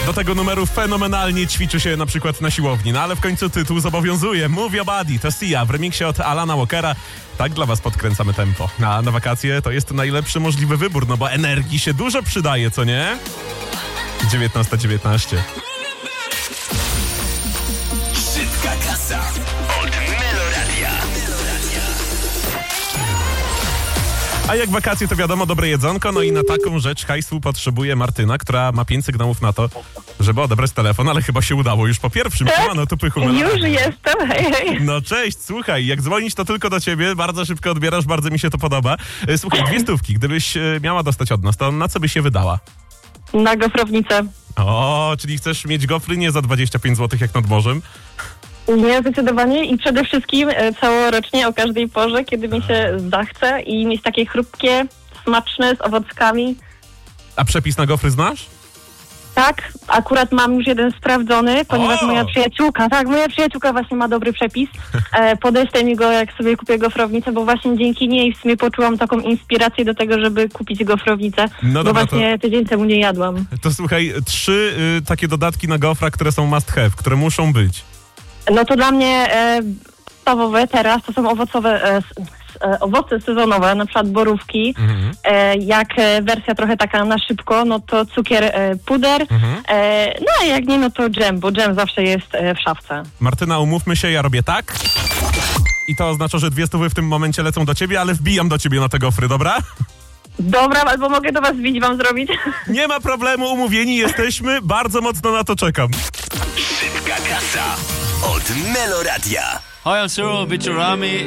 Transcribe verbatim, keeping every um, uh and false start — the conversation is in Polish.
do tego numeru fenomenalnie ćwiczy się na przykład na siłowni. No ale w końcu tytuł zobowiązuje. Move Your Body, to Sia w remiksie od Alana Walkera. Tak dla was podkręcamy tempo. A na wakacje to jest najlepszy możliwy wybór, no bo energii się dużo przydaje, co nie? dziewiętnasta dziewiętnaście. Szybka kasa od Meloradia. A jak wakacje, to wiadomo, dobre jedzonko, no i na taką rzecz hajsu potrzebuje Martyna, która ma pięć sygnałów na to, żeby odebrać telefon, ale chyba się udało już po pierwszym. No tu pychu. Już jestem, hej, hej. No cześć, słuchaj, jak dzwonić to tylko do ciebie, bardzo szybko odbierasz, bardzo mi się to podoba. Słuchaj, dwie stówki, gdybyś miała dostać od nas, to na co byś się wydała? Na gofrownicę. O, czyli chcesz mieć gofry nie za dwadzieścia pięć złotych jak nad morzem? Nie, zdecydowanie i przede wszystkim e, całorocznie o każdej porze, kiedy mi się zachce i mieć takie chrupkie, smaczne, z owockami. A przepis na gofry znasz? Tak, akurat mam już jeden sprawdzony, ponieważ O! moja przyjaciółka, tak, moja przyjaciółka właśnie ma dobry przepis. E, podeślę mi go, jak sobie kupię gofrownicę, bo właśnie dzięki niej w sumie poczułam taką inspirację do tego, żeby kupić gofrownicę, No bo dobra, właśnie to- tydzień temu nie jadłam. To słuchaj, trzy y, takie dodatki na gofra, które są must have, które muszą być. No to dla mnie e, podstawowe teraz to są owocowe, e, s, e, owoce sezonowe, na przykład borówki. Mhm. E, jak e, wersja trochę taka na szybko, no to cukier, e, puder. Mhm. E, no a jak nie, no to dżem, bo dżem zawsze jest e, w szafce. Martyna, umówmy się, ja robię tak. I to oznacza, że dwie stówy w tym momencie lecą do ciebie, ale wbijam do ciebie na te gofry, dobra? Dobra, albo mogę do was wbić, wam zrobić. Nie ma problemu, umówieni jesteśmy, bardzo mocno na to czekam. Szybka kasa od Meloradia. Hi, I'm Cyril Bichirami.